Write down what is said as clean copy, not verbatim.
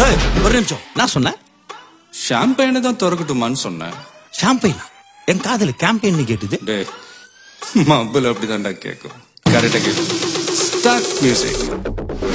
ஒரு நிமிஷம், நான் சொன்னேன் ஷாம்பெயினை தான் திறக்கட்டுமான்னு சொன்னேன். ஷாம்பெயின். என் காதல கேம்பெயின் கேட்டுது. டே மப்பிள் அப்படிதான்டா கேட்கும். கரெக்டா கேட்கும். Start music.